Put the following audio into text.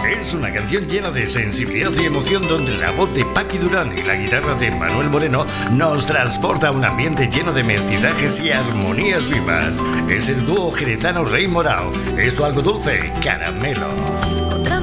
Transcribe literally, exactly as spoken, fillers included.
Es una canción llena de sensibilidad y emoción donde la voz de Paqui Durán y la guitarra de Manuel Moreno nos transporta a un ambiente lleno de mestizajes y armonías vivas. Es el dúo jerezano Rey Morao. Esto algo dulce, Caramelo. Otra